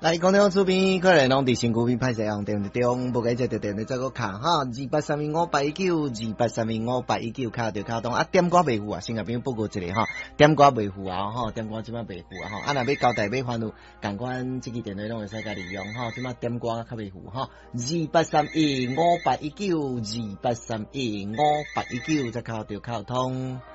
来，广东出边可能拢伫身躯边歹势用电话中，无解就电话再个卡哈，28325819，28325819，卡着卡通啊，点歌袂付啊，新加坡报告一下哈，点歌袂付啊哈，点歌即摆袂付啊哈，啊若要交代要还有，共款即支电话拢会使甲利用哈，即摆点歌较袂付哈，28315819，28315819，再卡着卡通。